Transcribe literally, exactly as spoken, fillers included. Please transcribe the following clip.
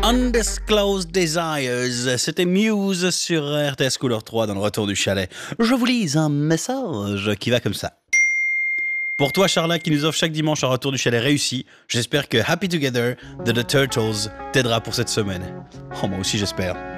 Undisclosed Desires, c'était Muse sur R T S Couleur trois dans le retour du chalet. Je vous lis un message qui va comme ça. Pour toi, Charla, qui nous offre chaque dimanche un retour du chalet réussi, j'espère que Happy Together de The Turtles t'aidera pour cette semaine. Oh, moi aussi, j'espère.